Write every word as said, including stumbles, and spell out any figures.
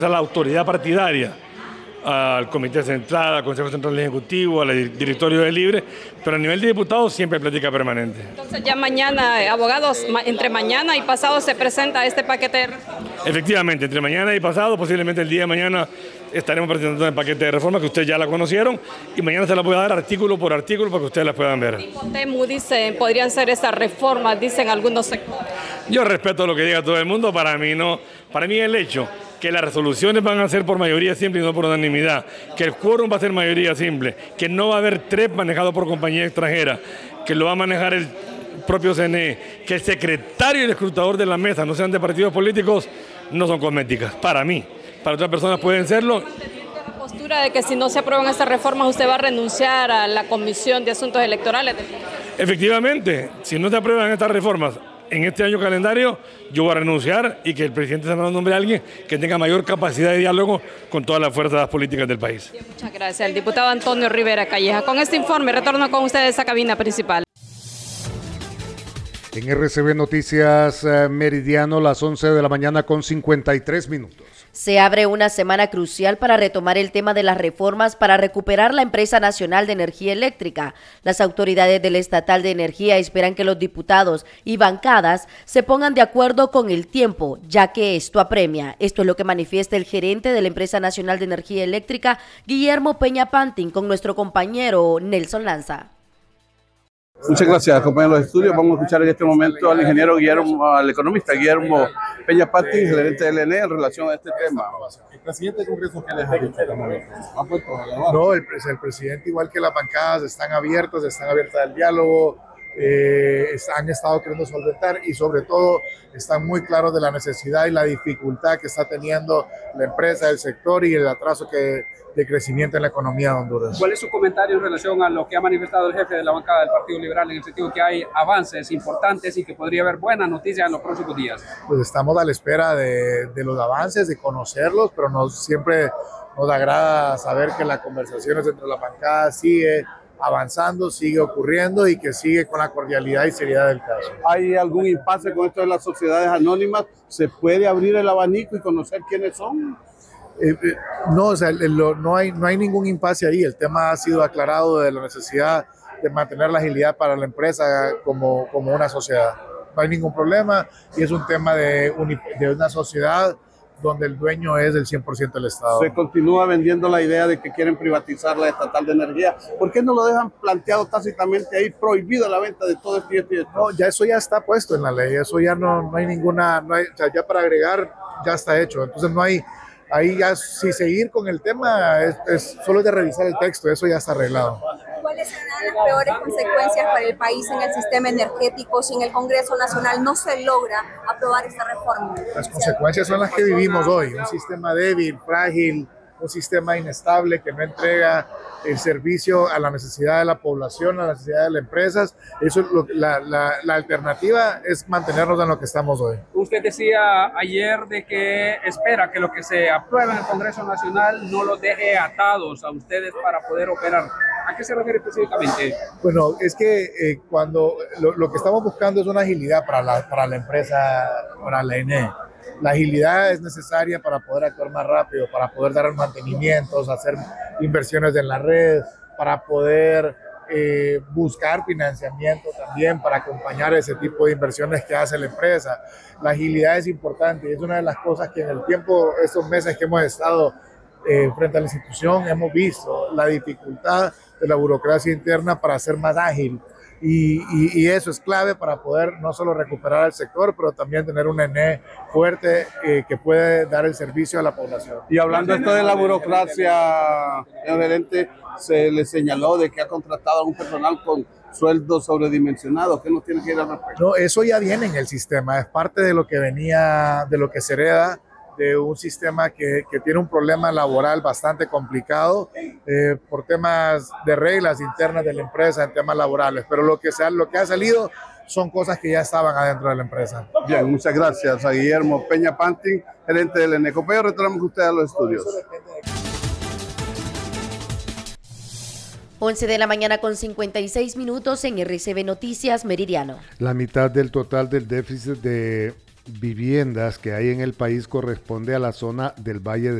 a la autoridad partidaria, al Comité Central, al Consejo Central Ejecutivo, al Directorio de Libre, pero a nivel de diputados siempre hay plática permanente. Entonces ya mañana, abogados, entre mañana y pasado se presenta este paquete de reforma. Efectivamente, entre mañana y pasado, posiblemente el día de mañana estaremos presentando el paquete de reforma que ustedes ya la conocieron y mañana se la voy a dar artículo por artículo para que ustedes la puedan ver. Tipo Temu dicen, podrían ser esas reformas, dicen algunos sectores. Yo respeto lo que diga todo el mundo, para mí no, para mí el hecho que las resoluciones van a ser por mayoría simple y no por unanimidad, que el quórum va a ser mayoría simple, que no va a haber tres manejados por compañía extranjera, que lo va a manejar el propio C N E, que el secretario y el escrutador de la mesa no sean de partidos políticos, no son cosméticas, para mí. Para otras personas pueden serlo. La postura de que si no se aprueban estas reformas usted va a renunciar a la Comisión de Asuntos Electorales. Efectivamente, si no se aprueban estas reformas en este año calendario, yo voy a renunciar y que el presidente Zambrano nombre a alguien que tenga mayor capacidad de diálogo con todas las fuerzas políticas del país. Bien, muchas gracias. El diputado Antonio Rivera Calleja. Con este informe retorno con ustedes a cabina principal. En R C B Noticias eh, Meridiano, las once de la mañana con cincuenta y tres minutos. Se abre una semana crucial para retomar el tema de las reformas para recuperar la Empresa Nacional de Energía Eléctrica. Las autoridades del Estatal de Energía esperan que los diputados y bancadas se pongan de acuerdo con el tiempo, ya que esto apremia. Esto es lo que manifiesta el gerente de la Empresa Nacional de Energía Eléctrica, Guillermo Peña Pantin, con nuestro compañero Nelson Lanza. Muchas gracias, compañeros de estudio. Vamos a escuchar en este momento al ingeniero Guillermo, al economista Guillermo Peña Pantin, gerente del E N E, en relación a este tema. El presidente del Congreso, ¿qué les ha dicho? No, el, el presidente, igual que las bancadas, están abiertas, están abiertas al diálogo, eh, han estado queriendo solventar y sobre todo están muy claros de la necesidad y la dificultad que está teniendo la empresa, el sector y el atraso que de crecimiento en la economía de Honduras. ¿Cuál es su comentario en relación a lo que ha manifestado el jefe de la bancada del Partido Liberal en el sentido que hay avances importantes y que podría haber buenas noticias en los próximos días? Pues estamos a la espera de, de los avances, de conocerlos, pero nos, siempre nos agrada saber que las conversaciones entre la bancada sigue avanzando, sigue ocurriendo y que sigue con la cordialidad y seriedad del caso. ¿Hay algún impasse con esto de las sociedades anónimas? ¿Se puede abrir el abanico y conocer quiénes son? Eh, eh, no, o sea, el, lo, no, hay, no hay ningún impasse ahí. El tema ha sido aclarado de la necesidad de mantener la agilidad para la empresa como, como una sociedad. No hay ningún problema y es un tema de, uni, de una sociedad donde el dueño es del cien por ciento del Estado. Se continúa vendiendo la idea de que quieren privatizar la estatal de energía. ¿Por qué no lo dejan planteado tácitamente ahí, prohibida la venta de todo esto y esto y esto? No, ya eso ya está puesto en la ley. Eso ya no, no hay ninguna, no hay, o sea, ya para agregar ya está hecho. Entonces no hay... Ahí ya, si seguir con el tema, es, es solo de revisar el texto, eso ya está arreglado. ¿Cuáles serán las peores consecuencias para el país en el sistema energético si en el Congreso Nacional no se logra aprobar esta reforma? Las consecuencias son las que vivimos hoy, un sistema débil, frágil, un sistema inestable que no entrega el servicio a la necesidad de la población, a la necesidad de las empresas. Eso es lo, la, la, la alternativa es mantenernos en lo que estamos hoy. Usted decía ayer de que espera que lo que se apruebe en el Congreso Nacional no los deje atados a ustedes para poder operar. ¿A qué se refiere específicamente? Bueno, es que eh, cuando lo, lo que estamos buscando es una agilidad para la, para la empresa, para la E N E. La agilidad es necesaria para poder actuar más rápido, para poder dar mantenimientos, hacer inversiones en la red, para poder eh, buscar financiamiento también para acompañar ese tipo de inversiones que hace la empresa. La agilidad es importante y es una de las cosas que en el tiempo, estos meses que hemos estado eh, frente a la institución, hemos visto la dificultad de la burocracia interna para ser más ágil. Y, y, y eso es clave para poder no solo recuperar al sector, pero también tener una E N E fuerte eh, que puede dar el servicio a la población. Y hablando esto de la burocracia, señor gerente, se le señaló de que ha contratado a un personal con sueldos sobredimensionados. ¿Qué nos tiene que ir al respecto? No, eso ya viene en el sistema, es parte de lo que venía, de lo que se hereda de un sistema que, que tiene un problema laboral bastante complicado eh, por temas de reglas internas de la empresa en temas laborales, pero lo que, se ha, lo que ha salido son cosas que ya estaban adentro de la empresa. Bien, muchas gracias a Guillermo Peña Pantin, gerente del E N E. Compañero, retornamos con usted a los estudios. once de la mañana con cincuenta y seis minutos en R C B Noticias Meridiano. La mitad del total del déficit de viviendas que hay en el país corresponde a la zona del Valle de